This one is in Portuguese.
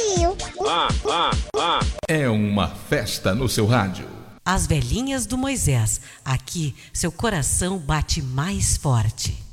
Brasil. É uma festa no seu rádio. As velhinhas do Moisés. Aqui, seu coração bate mais forte.